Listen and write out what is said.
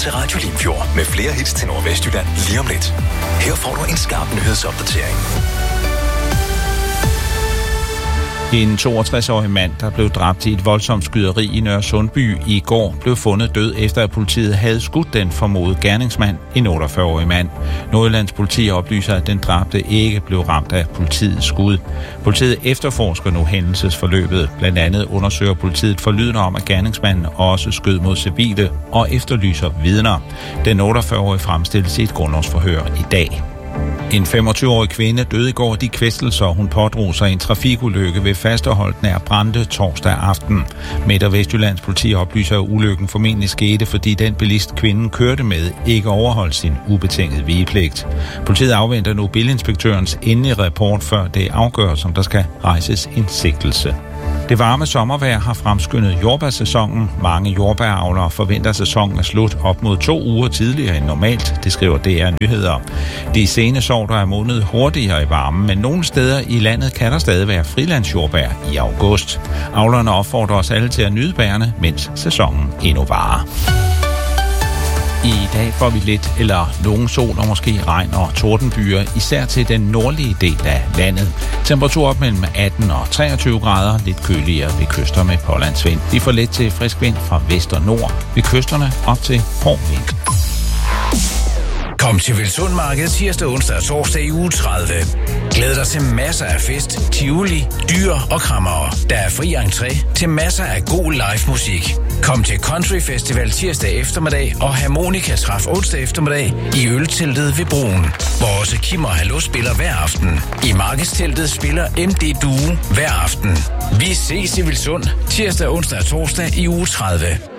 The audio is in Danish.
til Radio Limfjord med flere hits til Nordvestjylland lige om lidt. Her får du en skarp nyhedsopdatering. En 62-årig mand, der blev dræbt i et voldsomt skyderi i Nørresundby i går, blev fundet død efter, at politiet havde skudt den formodede gerningsmand, en 48-årig mand. Nordjyllands politi oplyser, at den dræbte ikke blev ramt af politiets skud. Politiet efterforsker nu hændelsesforløbet. Blandt andet undersøger politiet forlydende om, at gerningsmanden også skød mod civile og efterlyser vidner. Den 48-årige fremstilles i et grundlovsforhør i dag. En 25-årig kvinde døde i går de kvæstelser, hun pådrog sig i en trafikulykke ved Fasterholt nær Brande torsdag aften. Midt- og Vestjyllands politi oplyser, at ulykken formentlig skete, fordi den bilist kvinden kørte med ikke overholdt sin ubetingede vigepligt. Politiet afventer nu bilinspektørens endelige rapport, før det afgøres, om der skal rejses en sigtelse. Det varme sommervejr har fremskyndet jordbærsæsonen. Mange jordbæravlere forventer, at sæsonen er slut op mod 2 uger tidligere end normalt, det skriver DR Nyheder. De sene sorter er modnet hurtigere i varmen, men nogle steder i landet kan der stadig være frilandsjordbær i august. Avlerne opfordrer os alle til at nyde bærene, mens sæsonen endnu varer. I dag får vi lidt eller nogen sol og måske regn og tordenbyer, især til den nordlige del af landet. Temperatur op mellem 18 og 23 grader, lidt køligere ved kyster med pålandsvind. Vi får let til frisk vind fra vest og nord, ved kysterne op til hård vind. Kom til Vilsund Marked tirsdag, onsdag og torsdag i uge 30. Glæd dig til masser af fest, tivoli, dyr og krammere. Der er fri entré til masser af god live musik. Kom til Country Festival tirsdag eftermiddag og Harmonika Træf onsdag eftermiddag i ølteltet ved broen, hvor også Kim og Hallo spiller hver aften. I markedsteltet spiller MD Duo hver aften. Vi ses i Vilsund tirsdag, onsdag og torsdag i uge 30.